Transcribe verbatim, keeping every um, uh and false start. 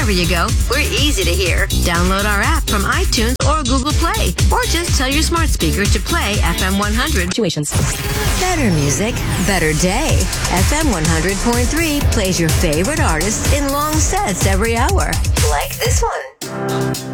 Wherever you go, we're easy to hear. Download our app from iTunes or Google Play, or just tell your smart speaker to play F M one hundred. Situations. Better music, better day. F M one hundred point three plays your favorite artists in long sets every hour. Like this one.